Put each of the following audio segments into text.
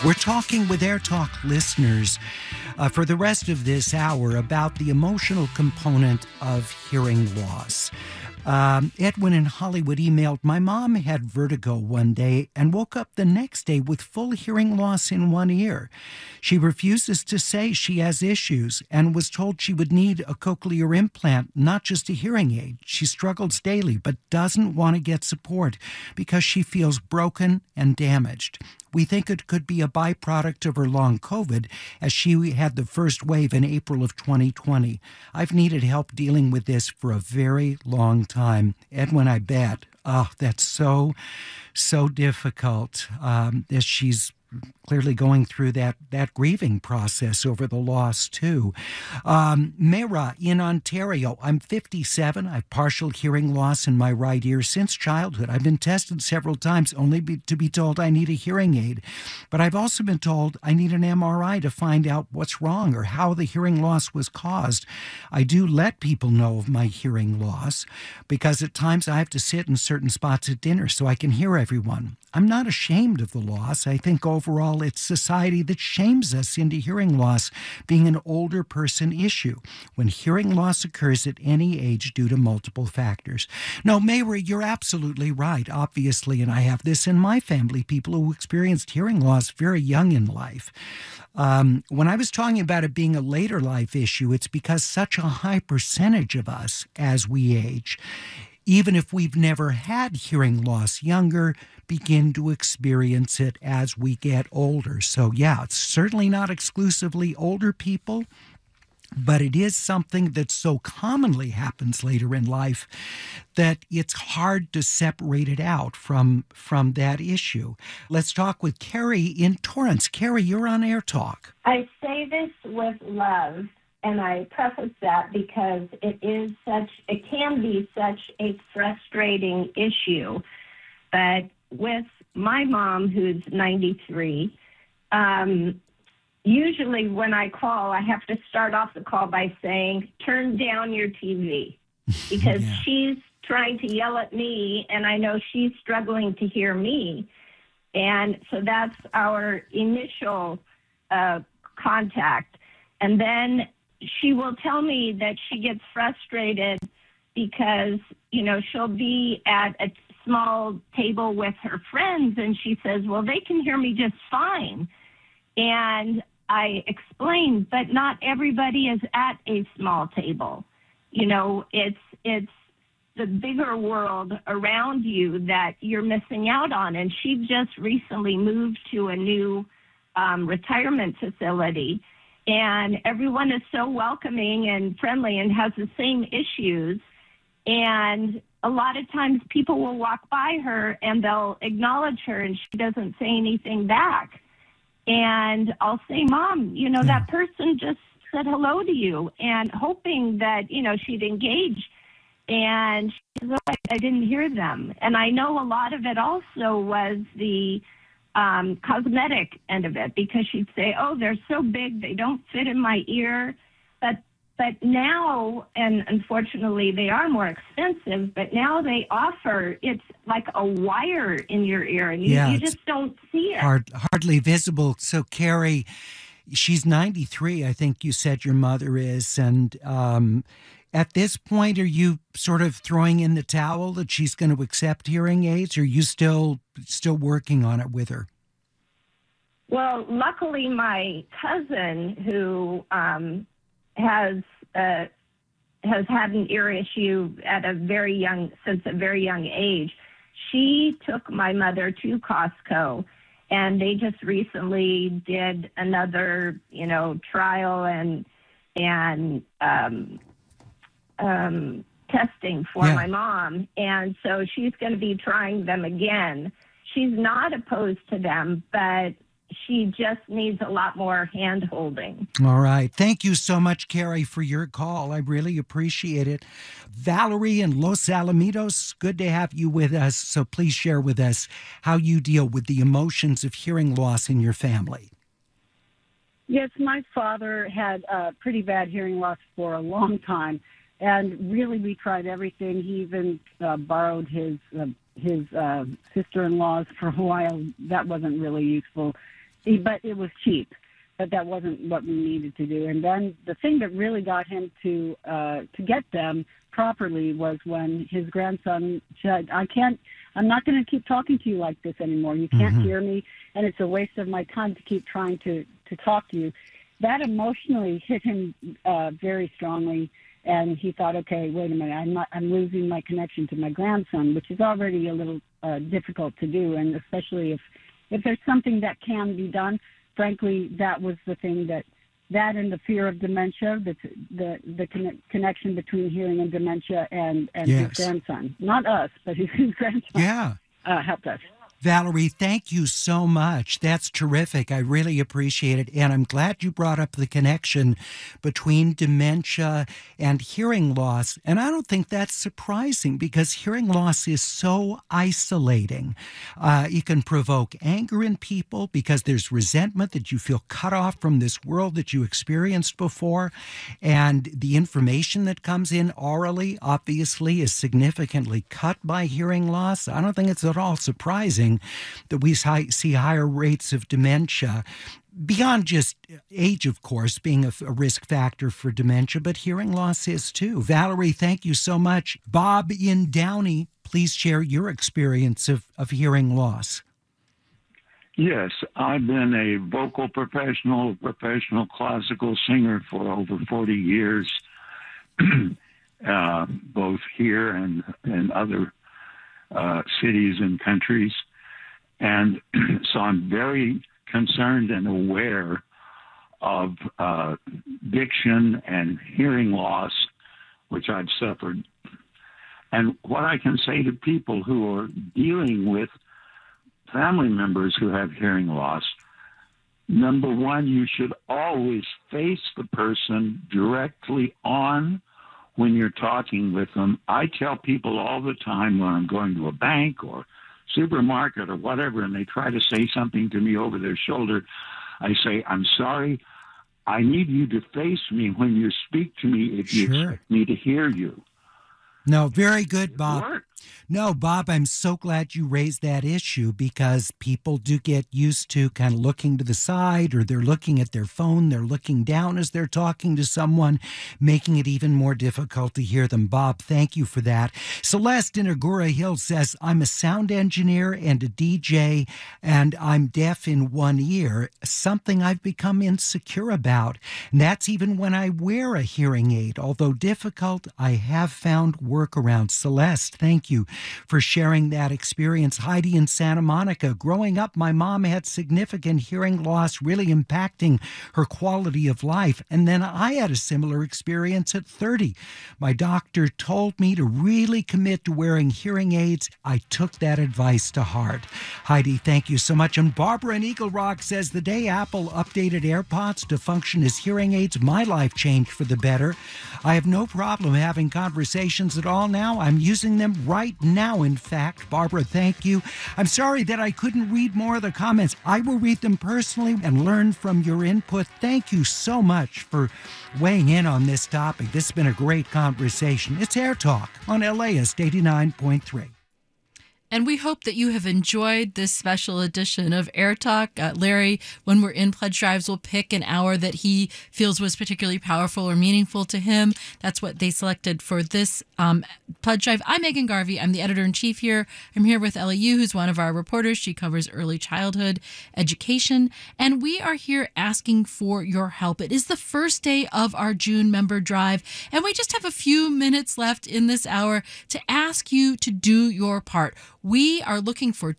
We're talking with Air Talk listeners for the rest of this hour about the emotional component of hearing loss. Edwin in Hollywood emailed, "My mom had vertigo one day and woke up the next day with full hearing loss in one ear. She refuses to say she has issues and was told she would need a cochlear implant, not just a hearing aid. She struggles daily but doesn't want to get support because she feels broken and damaged. We think it could be a byproduct of her long COVID, as she had the first wave in April of 2020. I've needed help dealing with this for a very long time." Edwin, I bet. Oh, that's so difficult, as she's clearly going through that grieving process over the loss, too. Mera in Ontario, "I'm 57. I have partial hearing loss in my right ear since childhood. I've been tested several times only to be told I need a hearing aid. But I've also been told I need an MRI to find out what's wrong or how the hearing loss was caused. I do let people know of my hearing loss because at times I have to sit in certain spots at dinner so I can hear everyone. I'm not ashamed of the loss. I think overall it's society that shames us into hearing loss being an older person issue when hearing loss occurs at any age due to multiple factors." No, Mayra, you're absolutely right, obviously, and I have this in my family, people who experienced hearing loss very young in life. When I was talking about it being a later life issue, it's because such a high percentage of us as we age, even if we've never had hearing loss younger, begin to experience it as we get older. So yeah, it's certainly not exclusively older people, but it is something that so commonly happens later in life that it's hard to separate it out from that issue. Let's talk with Carrie in Torrance. Carrie, you're on Air Talk. I say this with love, and I preface that because it can be such a frustrating issue. But with my mom, who's 93, usually when I call, I have to start off the call by saying, "Turn down your TV," because Yeah. she's trying to yell at me, and I know she's struggling to hear me. And so that's our initial contact. And then she will tell me that she gets frustrated because, she'll be at a small table with her friends, and she says, "Well, they can hear me just fine." And I explain, but not everybody is at a small table. It's the bigger world around you that you're missing out on. And she just recently moved to a new retirement facility, and everyone is so welcoming and friendly and has the same issues. And a lot of times people will walk by her and they'll acknowledge her and she doesn't say anything back. And I'll say, "Mom, that person just said hello to you," and hoping that, she'd engage. And she says, "Oh, I didn't hear them." And I know a lot of it also was the cosmetic end of it, because she'd say, "Oh, they're so big, they don't fit in my ear." But now, and unfortunately they are more expensive, but now they offer, it's like a wire in your ear, and you just don't see it. Hardly visible. So Carrie, she's 93, I think you said your mother is, and at this point, are you sort of throwing in the towel that she's going to accept hearing aids, or are you still working on it with her? Well, luckily my cousin, who has had an ear issue since a very young age, she took my mother to Costco, and they just recently did another, trial and testing for my mom. And so she's going to be trying them again. She's not opposed to them, but she just needs a lot more hand-holding. All right. Thank you so much, Carrie, for your call. I really appreciate it. Valerie in Los Alamitos, good to have you with us. So please share with us how you deal with the emotions of hearing loss in your family. Yes, my father had pretty bad hearing loss for a long time, and really we tried everything. He even borrowed his sister-in-law's for a while. That wasn't really useful. but it was cheap. But that wasn't what we needed to do. And then the thing that really got him to get them properly was when his grandson said, I'm not going to keep talking to you like this anymore. You can't hear me, and it's a waste of my time to keep trying to talk to you. That emotionally hit him very strongly, and he thought, okay, wait a minute, I'm losing my connection to my grandson, which is already a little difficult to do, and especially if there's something that can be done. Frankly, that was the thing that and the fear of dementia, the connection between hearing and dementia and his grandson. Not us, but his grandson helped us. Valerie, thank you so much. That's terrific. I really appreciate it. And I'm glad you brought up the connection between dementia and hearing loss. And I don't think that's surprising because hearing loss is so isolating. It can provoke anger in people because there's resentment that you feel cut off from this world that you experienced before. And the information that comes in orally, obviously, is significantly cut by hearing loss. I don't think it's at all surprising that we see higher rates of dementia, beyond just age, of course, being a risk factor for dementia, but hearing loss is too. Valerie, thank you so much. Bob in Downey, please share your experience of hearing loss. Yes, I've been a vocal professional classical singer for over 40 years, both here and in other cities and countries. And so I'm very concerned and aware of diction and hearing loss, which I've suffered. And what I can say to people who are dealing with family members who have hearing loss, number one, you should always face the person directly on when you're talking with them. I tell people all the time when I'm going to a bank or supermarket or whatever, and they try to say something to me over their shoulder, I say, I'm sorry, I need you to face me when you speak to me if you expect me to hear you. No, very good, Bob. Work. No, Bob, I'm so glad you raised that issue because people do get used to kind of looking to the side, or they're looking at their phone, they're looking down as they're talking to someone, making it even more difficult to hear them. Bob, thank you for that. Celeste in Agoura Hills says, I'm a sound engineer and a DJ, and I'm deaf in one ear, something I've become insecure about. And that's even when I wear a hearing aid. Although difficult, I have found workarounds. Celeste, thank you for sharing that experience. Heidi in Santa Monica, growing up, my mom had significant hearing loss, really impacting her quality of life. And then I had a similar experience at 30. My doctor told me to really commit to wearing hearing aids. I took that advice to heart. Heidi, thank you so much. And Barbara in Eagle Rock says, the day Apple updated AirPods to function as hearing aids, my life changed for the better. I have no problem having conversations at all now. I'm using them right now, in fact. Barbara, thank you. I'm sorry that I couldn't read more of the comments. I will read them personally and learn from your input. Thank you so much for weighing in on this topic. This has been a great conversation. It's Air Talk on LAist 89.3. And we hope that you have enjoyed this special edition of Air Talk. Larry, when we're in pledge drives, will pick an hour that he feels was particularly powerful or meaningful to him. That's what they selected for this pledge drive. I'm Megan Garvey. I'm the editor-in-chief here. I'm here with Ellie Yu, who's one of our reporters. She covers early childhood education. And we are here asking for your help. It is the first day of our June member drive, and we just have a few minutes left in this hour to ask you to do your part. We are looking for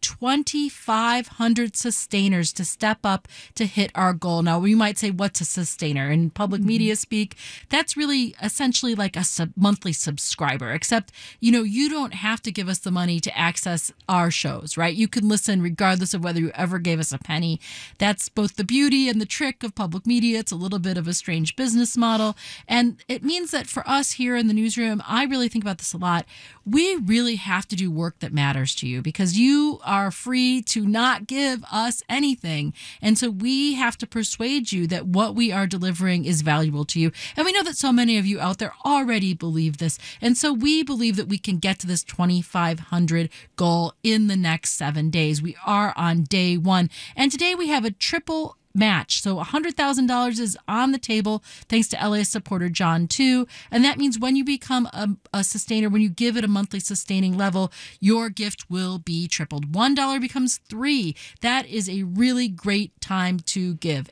2,500 sustainers to step up to hit our goal. Now, we might say, what's a sustainer? In public media speak, that's really essentially like a monthly subscriber, except, you don't have to give us the money to access our shows, right? You can listen regardless of whether you ever gave us a penny. That's both the beauty and the trick of public media. It's a little bit of a strange business model. And it means that for us here in the newsroom, I really think about this a lot. We really have to do work that matters matters to you, because you are free to not give us anything. And so we have to persuade you that what we are delivering is valuable to you. And we know that so many of you out there already believe this. And so we believe that we can get to this 2,500 goal in the next 7 days. We are on day 1. And today we have a triple match. So $100,000 is on the table thanks to LAist supporter John 2. And that means when you become a sustainer, when you give it a monthly sustaining level, your gift will be tripled. $1 becomes $3. That is a really great time to give.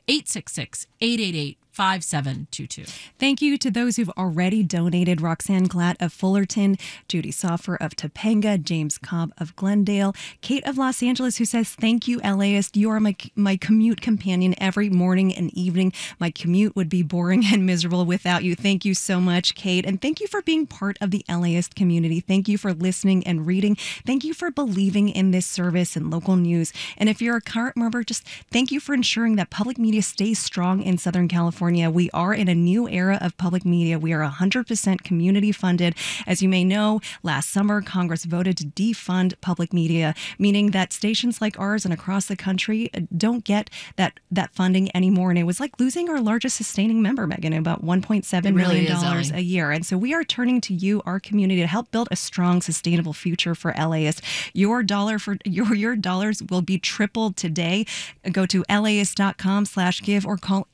866-888-5722. Thank you to those who've already donated: Roxanne Glatt of Fullerton, Judy Soffer of Topanga, James Cobb of Glendale, Kate of Los Angeles, who says, "Thank you, LAist. You are my commute companion every morning and evening. My commute would be boring and miserable without you." Thank you so much, Kate. And thank you for being part of the LAist community. Thank you for listening and reading. Thank you for believing in this service and local news. And if you're a current member, just thank you for ensuring that public media stays strong in Southern California. We are in a new era of public media. We are 100% community funded. As you may know, last summer, Congress voted to defund public media, meaning that stations like ours and across the country don't get that funding anymore. And it was like losing our largest sustaining member, Megan, about $1.7 million a year. And so we are turning to you, our community, to help build a strong, sustainable future for LAist. Your dollars will be tripled today. Go to laist.com/give or call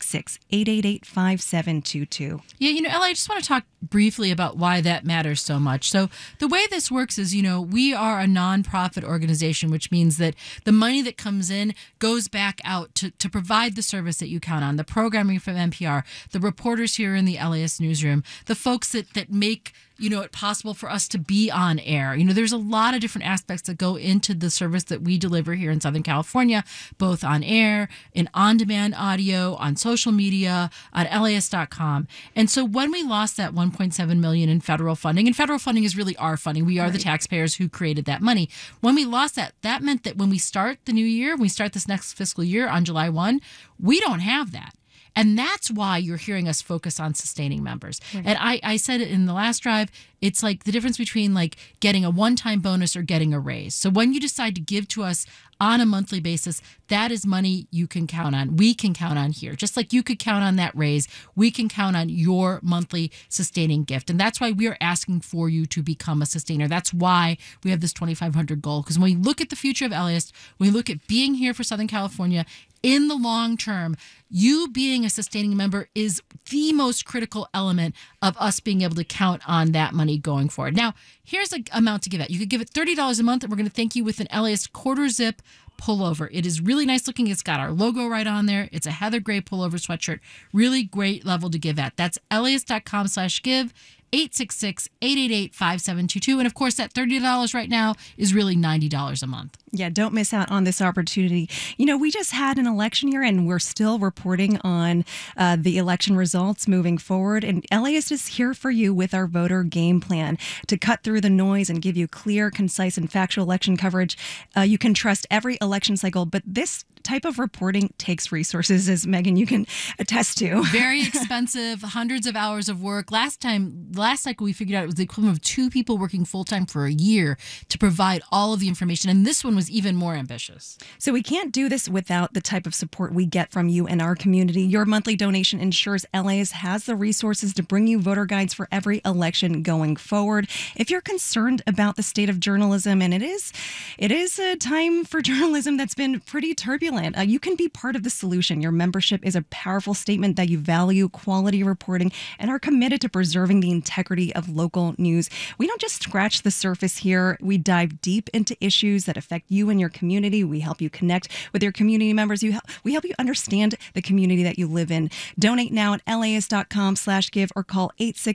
866-888-5722. Yeah, LA, I just want to talk briefly about why that matters so much. So the way this works is, we are a nonprofit organization, which means that the money that comes in goes back out to provide the service that you count on, the programming from NPR, the reporters here in the LAist newsroom, the folks that make it possible for us to be on air. There's a lot of different aspects that go into the service that we deliver here in Southern California, both on air, in on-demand audio, on social media, on LAist.com. And so when we lost that $1.7 million in federal funding, and federal funding is really our funding, we are the taxpayers who created that money. When we lost that meant that when we start the new year, when we start this next fiscal year on July 1, we don't have that. And that's why you're hearing us focus on sustaining members. Right. And I said it in the last drive, it's like the difference between like getting a one-time bonus or getting a raise. So when you decide to give to us on a monthly basis, that is money you can count on. We can count on here. Just like you could count on that raise, we can count on your monthly sustaining gift. And that's why we are asking for you to become a sustainer. That's why we have this 2,500 goal. Because when we look at the future of LAist, when we look at being here for Southern California, in the long term, you being a sustaining member is the most critical element of us being able to count on that money going forward. Now, here's an amount to give out. You could give it $30 a month, and we're going to thank you with an LAist quarter zip pullover. It is really nice looking. It's got our logo right on there. It's a heather gray pullover sweatshirt. Really great level to give at. That's laist.com/give. 866-888-5722. And of course, that $30 right now is really $90 a month. Yeah, don't miss out on this opportunity. We just had an election year, and we're still reporting on the election results moving forward. And LAist is here for you with our voter game plan to cut through the noise and give you clear, concise, and factual election coverage. You can trust every election cycle, but this type of reporting takes resources, as Megan, you can attest to. Very expensive, hundreds of hours of work. Last cycle, we figured out it was the equivalent of 2 people working full-time for a year to provide all of the information. And this one was even more ambitious. So we can't do this without the type of support we get from you and our community. Your monthly donation ensures LAist has the resources to bring you voter guides for every election going forward. If you're concerned about the state of journalism, and it is a time for journalism that's been pretty turbulent, you can be part of the solution. Your membership is a powerful statement that you value quality reporting and are committed to preserving the integrity of local news. We don't just scratch the surface here. We dive deep into issues that affect you and your community. We help you connect with your community members. We help you understand the community that you live in. Donate now at laist.com/give or call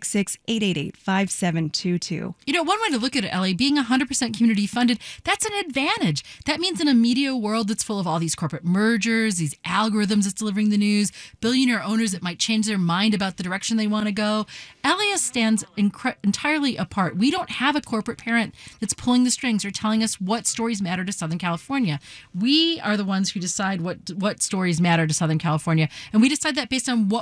866-888-5722. One way to look at it, Ellie, being 100% community funded, that's an advantage. That means in a media world that's full of all these corporate mergers, these algorithms that's delivering the news, billionaire owners that might change their mind about the direction they want to go, LAist stands entirely apart. We don't have a corporate parent that's pulling the strings or telling us what stories matter to Southern California. We are the ones who decide what stories matter to Southern California, and we decide that based on